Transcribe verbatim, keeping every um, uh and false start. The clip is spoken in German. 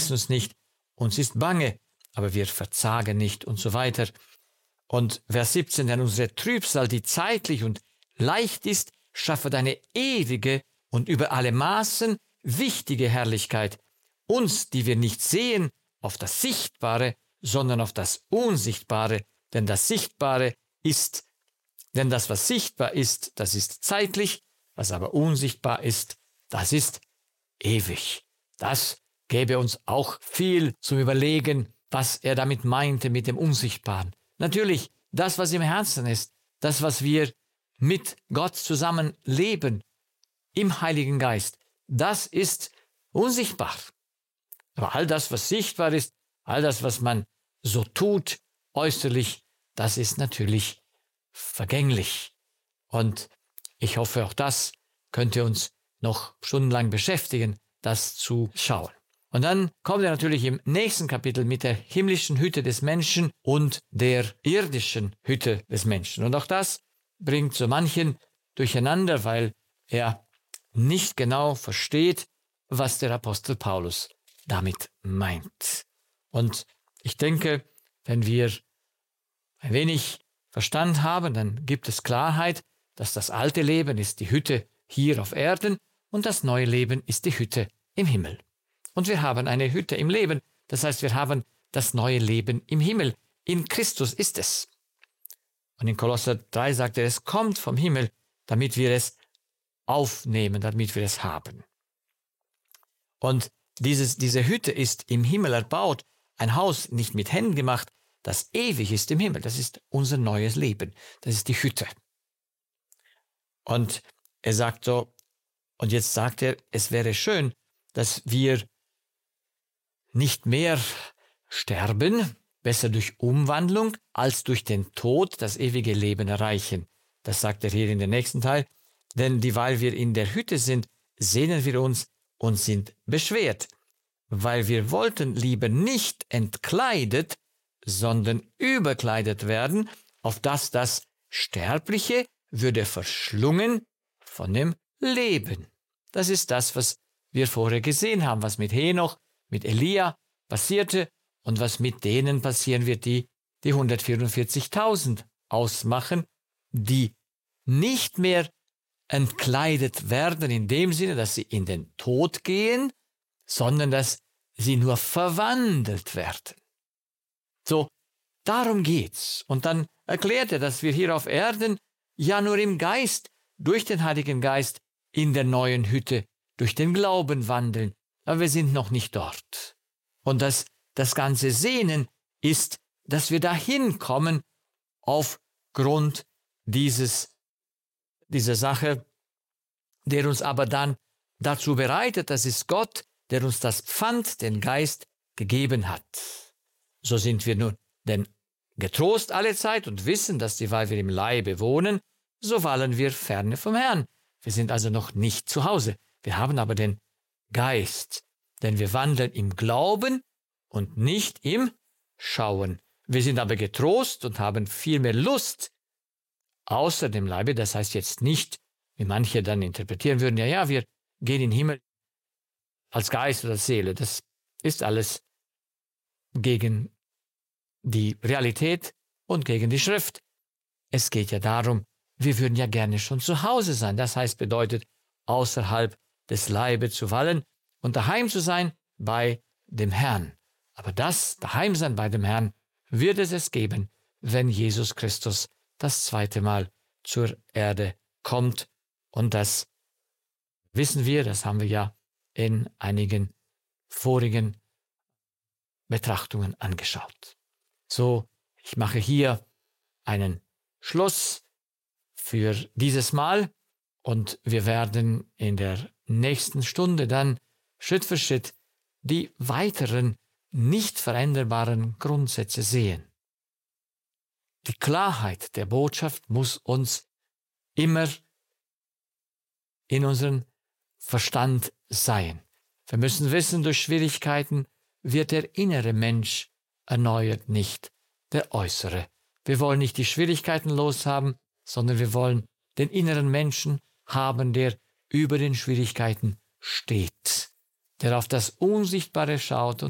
ängsten uns nicht, uns ist bange, aber wir verzagen nicht und so weiter. Und Vers siebzehn, denn unsere Trübsal, die zeitlich und leicht ist, schafft eine ewige und über alle Maßen wichtige Herrlichkeit. Uns, die wir nicht sehen, auf das Sichtbare, sondern auf das Unsichtbare. Denn das Sichtbare ist, denn das, was sichtbar ist, das ist zeitlich, was aber unsichtbar ist, das ist ewig. Das gäbe uns auch viel zum Überlegen, was er damit meinte mit dem Unsichtbaren. Natürlich, das, was im Herzen ist, das, was wir mit Gott zusammen leben, im Heiligen Geist, das ist unsichtbar. Aber all das, was sichtbar ist, all das, was man so tut, äußerlich, das ist natürlich vergänglich. Und ich hoffe, auch das könnte uns noch stundenlang beschäftigen, das zu schauen. Und dann kommt er natürlich im nächsten Kapitel mit der himmlischen Hütte des Menschen und der irdischen Hütte des Menschen. Und auch das bringt so manchen durcheinander, weil er nicht genau versteht, was der Apostel Paulus damit meint. Und ich denke, wenn wir ein wenig Verstand haben, dann gibt es Klarheit, dass das alte Leben ist die Hütte hier auf Erden und das neue Leben ist die Hütte im Himmel. Und wir haben eine Hütte im Leben, das heißt, wir haben das neue Leben im Himmel. In Christus ist es. Und in Kolosser drei sagt er, es kommt vom Himmel, damit wir es aufnehmen, damit wir es haben. Und dieses, diese Hütte ist im Himmel erbaut, ein Haus nicht mit Händen gemacht, das ewig ist im Himmel. Das ist unser neues Leben. Das ist die Hütte. Und er sagt so, und jetzt sagt er, es wäre schön, dass wir nicht mehr sterben, besser durch Umwandlung, als durch den Tod das ewige Leben erreichen. Das sagt er hier in dem nächsten Teil. Denn dieweil wir in der Hütte sind, sehnen wir uns und sind beschwert, weil wir wollten lieber nicht entkleidet, sondern überkleidet werden, auf dass das Sterbliche würde verschlungen von dem Leben. Das ist das, was wir vorher gesehen haben, was mit Henoch, mit Elia passierte und was mit denen passieren wird, die die hundertvierundvierzigtausend ausmachen, die nicht mehr entkleidet werden in dem Sinne, dass sie in den Tod gehen, sondern dass sie nur verwandelt werden. So, darum geht's. Und dann erklärt er, dass wir hier auf Erden ja nur im Geist, durch den Heiligen Geist, in der neuen Hütte, durch den Glauben wandeln, aber wir sind noch nicht dort. Und dass das ganze Sehnen ist, dass wir dahin kommen aufgrund dieses, dieser Sache, der uns aber dann dazu bereitet, das ist Gott, der uns das Pfand, den Geist, gegeben hat. So sind wir nun denn getrost alle Zeit und wissen, dass dieweil wir im Leibe wohnen, so wallen wir ferne vom Herrn. Wir sind also noch nicht zu Hause. Wir haben aber den Geist, denn wir wandeln im Glauben und nicht im Schauen. Wir sind aber getrost und haben viel mehr Lust außer dem Leibe. Das heißt jetzt nicht, wie manche dann interpretieren würden, ja, ja, wir gehen in den Himmel als Geist oder Seele. Das ist alles gegen die Realität und gegen die Schrift. Es geht ja darum, wir würden ja gerne schon zu Hause sein. Das heißt, bedeutet, außerhalb des Leibes zu wallen und daheim zu sein bei dem Herrn. Aber das Daheimsein bei dem Herrn wird es es geben, wenn Jesus Christus das zweite Mal zur Erde kommt. Und das wissen wir, das haben wir ja in einigen vorigen Betrachtungen angeschaut. So, ich mache hier einen Schluss für dieses Mal und wir werden in der nächsten Stunde dann Schritt für Schritt die weiteren nicht veränderbaren Grundsätze sehen. Die Klarheit der Botschaft muss uns immer in unserem Verstand sein. Wir müssen wissen, durch Schwierigkeiten wird der innere Mensch erneuert, nicht der äußere. Wir wollen nicht die Schwierigkeiten loshaben, sondern wir wollen den inneren Menschen haben, der über den Schwierigkeiten steht, der auf das Unsichtbare schaut und